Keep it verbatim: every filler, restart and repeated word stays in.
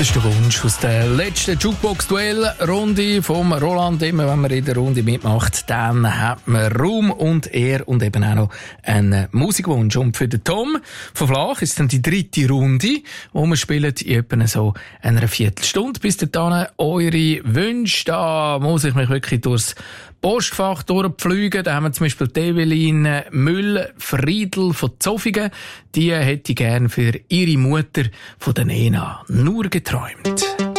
Das ist der Wunsch aus der letzten Jukebox-Duell-Runde vom Roland. Immer wenn man in der Runde mitmacht, dann hat man Raum und Ehre und eben auch noch einen Musikwunsch. Und für den Tom von Flach ist dann die dritte Runde, wo wir spielen in etwa so einer Viertelstunde. Bis dahin eure Wünsche. Da muss ich mich wirklich durchs Postfach durchpflügen. Da haben wir zum Beispiel Evelyn Müll-Friedl von Zofingen. Die hätte ich gern für ihre Mutter von der Nena nur geträumt.